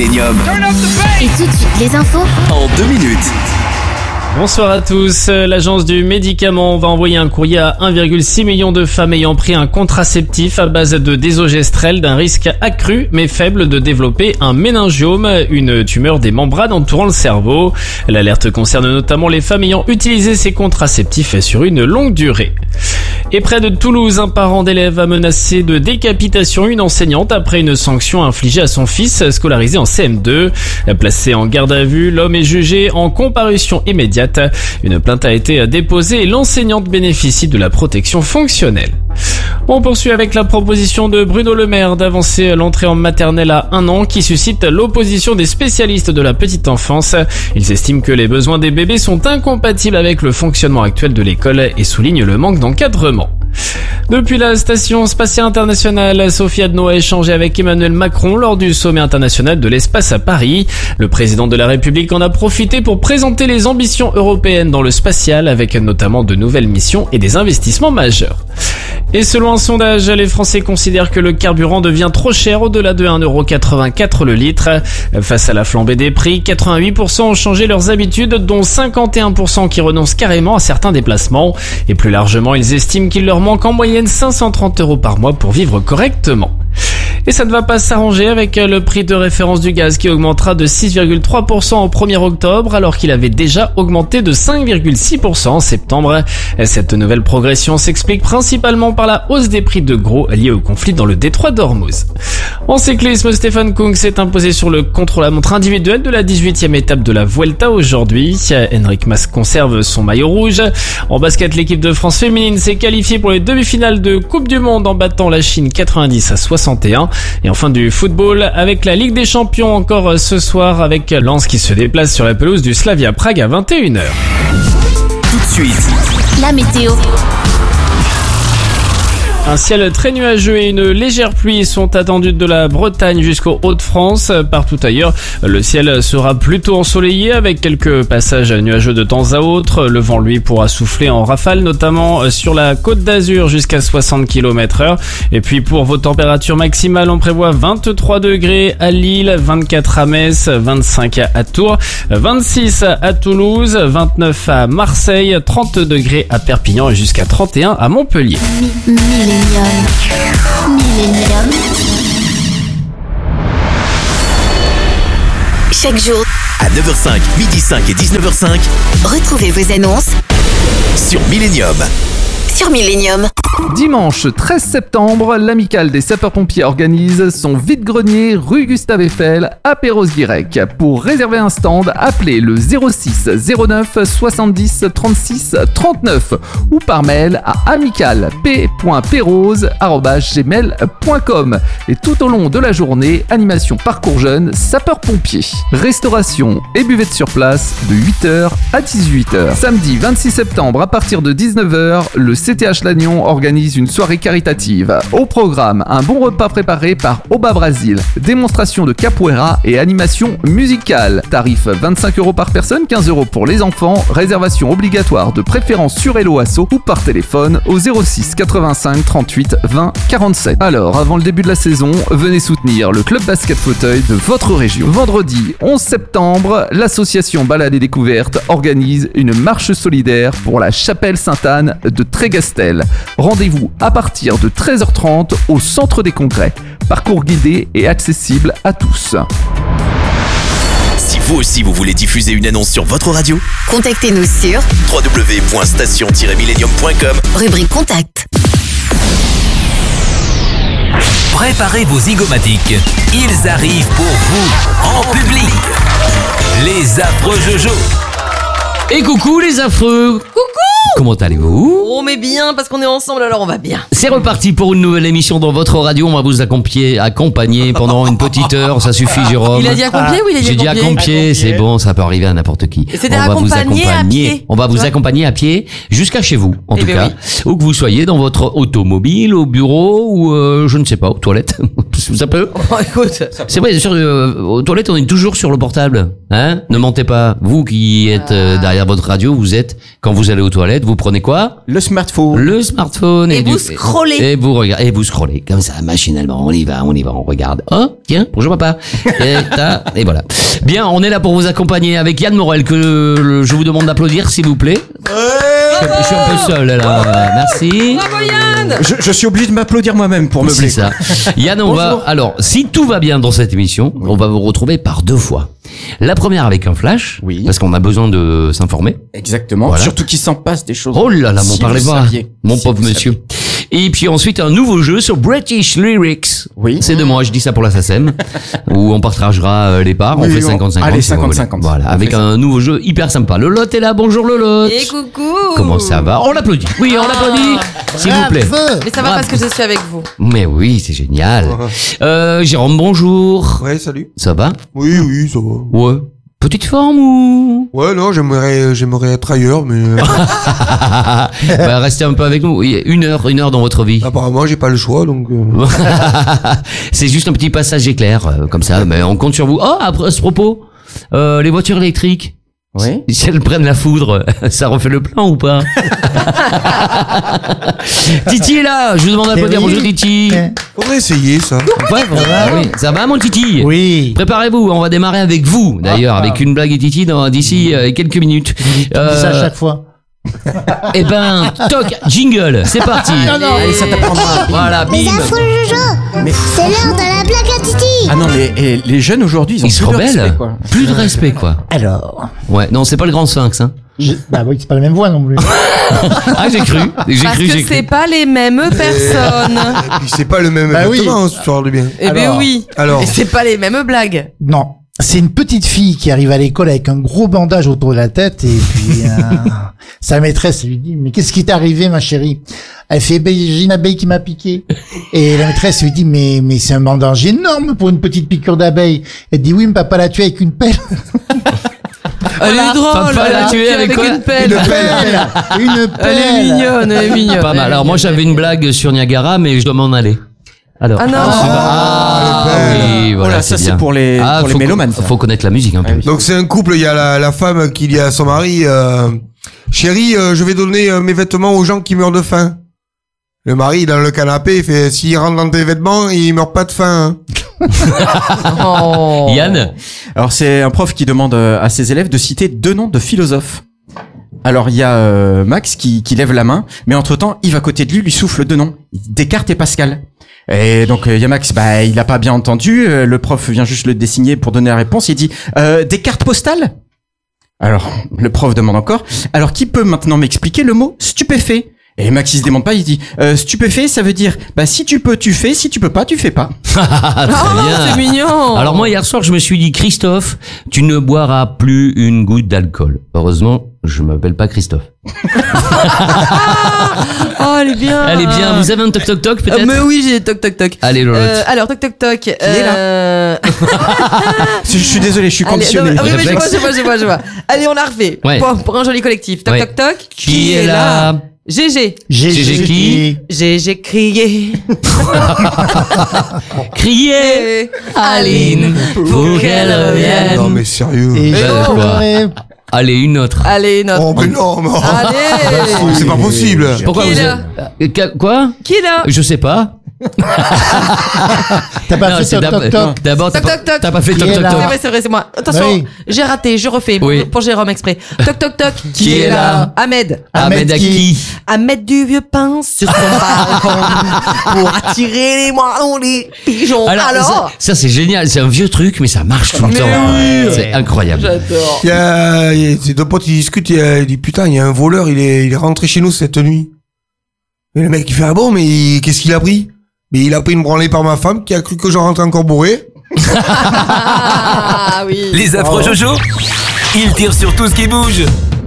Millennium. Et tout de suite, les infos En 2 minutes. Bonsoir à tous. L'agence du médicament va envoyer un courrier à 1,6 million de femmes ayant pris un contraceptif à base de désogestrel d'un risque accru mais faible de développer un méningiome, une tumeur des membranes entourant le cerveau. L'alerte concerne notamment les femmes ayant utilisé ces contraceptifs sur une longue durée. Et près de Toulouse, un parent d'élève a menacé de décapitation une enseignante après une sanction infligée à son fils scolarisé en CM2. Placé en garde à vue, l'homme est jugé en comparution immédiate. Une plainte a été déposée et l'enseignante bénéficie de la protection fonctionnelle. On poursuit avec la proposition de Bruno Le Maire d'avancer l'entrée en maternelle à 1 an qui suscite l'opposition des spécialistes de la petite enfance. Ils estiment que les besoins des bébés sont incompatibles avec le fonctionnement actuel de l'école et soulignent le manque d'encadrement. Depuis la station spatiale internationale, Sophie Adno a échangé avec Emmanuel Macron lors du sommet international de l'espace à Paris. Le président de la République en a profité pour présenter les ambitions européennes dans le spatial avec notamment de nouvelles missions et des investissements majeurs. Et selon un sondage, les Français considèrent que le carburant devient trop cher au-delà de 1,84€ le litre. Face à la flambée des prix, 88% ont changé leurs habitudes, dont 51% qui renoncent carrément à certains déplacements. Et plus largement, ils estiment qu'il leur manque en moyenne 530€ par mois pour vivre correctement. Et ça ne va pas s'arranger avec le prix de référence du gaz qui augmentera de 6,3% au 1er octobre alors qu'il avait déjà augmenté de 5,6% en septembre. Cette nouvelle progression s'explique principalement par la hausse des prix de gros liés au conflit dans le détroit d'Ormuz. En cyclisme, Stefan Kung s'est imposé sur le contre-la-montre individuel de la 18e étape de la Vuelta aujourd'hui. Henrik Mas conserve son maillot rouge. En basket, l'équipe de France féminine s'est qualifiée pour les demi-finales de Coupe du Monde en battant la Chine 90-61. Et enfin du football avec la Ligue des Champions encore ce soir avec Lens qui se déplace sur la pelouse du Slavia Prague à 21h. Tout de suite, la météo. Un ciel très nuageux et une légère pluie sont attendus de la Bretagne jusqu'aux Hauts-de-France. Partout ailleurs, le ciel sera plutôt ensoleillé avec quelques passages nuageux de temps à autre. Le vent, lui, pourra souffler en rafale, notamment sur la Côte d'Azur jusqu'à 60 km/h. Et puis pour vos températures maximales, on prévoit 23 degrés à Lille, 24 à Metz, 25 à Tours, 26 à Toulouse, 29 à Marseille, 30 degrés à Perpignan et jusqu'à 31 à Montpellier. Millennium. Chaque jour, à 9h05, 12h05 et 19h05, retrouvez vos annonces sur Millennium. Dimanche 13 septembre, l'amicale des sapeurs-pompiers organise son vide-grenier rue Gustave Eiffel à Perros-Guirec. Pour réserver un stand, appelez le 06 09 70 36 39 ou par mail à amicalep.perros@gmail.com. Et tout au long de la journée, animation parcours jeunes sapeurs-pompiers. Restauration et buvette sur place de 8h à 18h. Samedi 26 septembre à partir de 19h, le CTH Lannion organise une soirée caritative. Au programme, un bon repas préparé par Oba Brasil, démonstration de capoeira et animation musicale. Tarif 25€ par personne, 15€ pour les enfants. Réservation obligatoire de préférence sur Hello Asso ou par téléphone au 06 85 38 20 47. Alors, avant le début de la saison, venez soutenir le club basket fauteuil de votre région. Vendredi 11 septembre, l'association Balade et Découverte organise une marche solidaire pour la chapelle Sainte-Anne de Trégastel. Rendez-vous à partir de 13h30 au centre des congrès. Parcours guidé et accessible à tous. Si vous aussi vous voulez diffuser une annonce sur votre radio, contactez-nous sur www.station-millennium.com, rubrique contact. Préparez vos zygomatiques. Ils arrivent pour vous en public. Les affreux Jojo. Et coucou les affreux. Coucou. Comment allez-vous? Oh mais bien, parce qu'on est ensemble alors on va bien. C'est reparti pour une nouvelle émission dans votre radio. On va vous accompagner pendant une petite heure. Ça suffit, Jérôme. Il a dit accompagner ou il a dit J'ai dit accompagner, c'est bon, ça peut arriver à n'importe qui. C'était accompagner à pied. On va vous accompagner à pied jusqu'à chez vous, en tout cas. Oui. Où que vous soyez, dans votre automobile, au bureau ou je ne sais pas, aux toilettes. Ça peut. Oh, écoute. C'est vrai, aux toilettes, on est toujours sur le portable. Hein? Ne mentez pas. Vous qui êtes derrière votre radio, vous êtes, quand vous allez aux toilettes, vous vous prenez quoi? Le smartphone. Le smartphone. Et vous scrollez. Et vous regardez, et vous scrollez. Comme ça, machinalement. On y va, on regarde. Oh, tiens, bonjour papa. Et voilà. Bien, on est là pour vous accompagner avec Yann Morel, que je vous demande d'applaudir, s'il vous plaît. Je suis un peu seul, là. Merci. Bravo Yann. Je suis obligé de m'applaudir moi-même pour meubler. C'est ça. Yann, alors, si tout va bien dans cette émission, on va vous retrouver par 2 fois. La première avec un flash. Oui. Parce qu'on a besoin de s'informer. Exactement. Voilà. Surtout qu'il s'en passe des choses. Oh là là, m'en Si parlez vous pas. saviez. Mon Si pauvre vous monsieur. saviez. Et puis ensuite, un nouveau jeu sur British Lyrics. Oui. C'est de moi, je dis ça pour la SACEM. Où on partagera les parts. On Oui, fait 50-50. allez, si vous voulez. 50-50. Voilà. On Avec fait ça. un nouveau jeu hyper sympa. Le lot est là. Bonjour le lot. Et coucou. Comment ça va? On l'applaudit. Oui, on l'applaudit. S'il vous plaît. Mais ça va parce que je suis avec vous. Mais oui, c'est génial. Jérôme, bonjour. Ouais, salut. Ça va? Oui, ça va. Ouais. Petite forme ou? Ouais, non, j'aimerais être ailleurs, mais Bah, restez un peu avec nous. Oui, une heure dans votre vie. apparemment, j'ai pas le choix, donc. C'est juste un petit passage éclair, comme ça, mais on compte sur vous. Oh, à ce propos, les voitures électriques. Oui. Si elles prennent la foudre, ça refait le plan ou pas? Titi est là, je vous demande d'applaudir. Bonjour Titi. Faudrait essayer ça. Ouais, oui. Ça va mon Titi? Oui. Préparez-vous, on va démarrer avec vous, d'ailleurs, avec une blague et Titi d'ici quelques minutes. Ça à chaque fois. Eh ben, toc, jingle, c'est parti. Allez, ça t'apprendra. Voilà, bim. Mais C'est l'heure de la blague à Titi. Ah non, les jeunes aujourd'hui, ils ont Ils se plus de respect, rebellent. quoi. Plus de respect, quoi. Alors. Ouais, non, c'est pas le grand sphinx, hein. Bah oui, c'est pas la même voix non plus. Ah, j'ai cru. Parce que c'est pas les mêmes personnes. Et puis c'est pas le même Bah oui. vêtement, ce soir de bien. Eh ben Alors. oui. Alors. Et c'est pas les mêmes blagues. Non. C'est une petite fille qui arrive à l'école avec un gros bandage autour de la tête et puis sa maîtresse lui dit mais qu'est-ce qui t'est arrivé ma chérie? Elle fait j'ai une abeille qui m'a piqué et la maîtresse lui dit mais c'est un bandage énorme pour une petite piqûre d'abeille. Elle dit oui mais papa l'a tué avec une pelle. Elle est drôle. Papa l'a tué avec quoi? une pelle. Une pelle. Elle est mignonne, elle est mignonne. Pas mal. Alors moi j'avais une blague sur Niagara, mais je dois m'en aller. Alors. Ah non. Oui, voilà, Oh là, ça, c'est bien. pour les faut mélomanes, ça. Faut connaître la musique un peu. Donc c'est un couple, il y a la femme qui dit à son mari, chérie, je vais donner mes vêtements aux gens qui meurent de faim. Le mari, dans le canapé, il fait, s'il rentre dans tes vêtements, il meurt pas de faim. Oh. Yann. Alors c'est un prof qui demande à ses élèves de citer 2 noms de philosophes. Alors il y a Max qui lève la main, mais entre-temps, Yves à côté de lui souffle 2 noms, Descartes et Pascal. Et donc il y a Max, bah il a pas bien entendu, le prof vient juste le désigner pour donner la réponse, il dit des cartes postales. Alors le prof demande encore, alors qui peut maintenant m'expliquer le mot stupéfait? Et Max il se demande pas, il dit stupéfait ça veut dire bah si tu peux tu fais, si tu peux pas tu fais pas. Ah, très Oh, bien. c'est mignon. Alors moi hier soir je me suis dit Christophe, tu ne boiras plus une goutte d'alcool. Heureusement je m'appelle pas Christophe. Oh, elle est bien. Elle est bien. Vous avez un toc toc toc peut-être? Mais oui, j'ai toc toc toc. Allez Lolotte. Alors toc toc toc. Je suis désolé, je suis conditionné. Allez, non, oui, mais Réflexe. je vois. Allez, on la refait. Ouais. Pour un joli collectif. Toc Ouais. toc toc. Qui est là? GG. GG qui? GG crié. Criez Aline pour qu'elle revienne. Non mais sérieux. Et Mais je non. pleurais. Allez, une autre. Allez, notre. Oh mais non, mais Allez. c'est pas possible. Pourquoi Qui vous est êtes... Quoi? Qui est là? Je sais pas. T'as pas Non, fait c'est toc toc toc. D'abord, Toc, toc, toc. t'as pas fait Qui toc est toc là? toc. C'est vrai, c'est moi. Attention, Oui. j'ai raté, je refais Oui. pour Jérôme exprès. Toc toc toc. Qui est là? Ahmed. Ahmed à qui? Ahmed du vieux pain sur son balcon pour attirer les moineaux, les pigeons. Alors, ça c'est génial, c'est un vieux truc, mais ça marche tout le Mais temps. oui. C'est incroyable. j'adore. Il y a ces 2 potes, ils discutent, il dit putain, il y a un voleur, il est rentré chez nous cette nuit. Et le mec il fait ah bon, mais qu'est-ce qu'il a pris? Mais il a pris une branlée par ma femme qui a cru que j'en rentrais encore bourré. Ah oui. Les affreux Jojo, ils tirent sur tout ce qui bouge.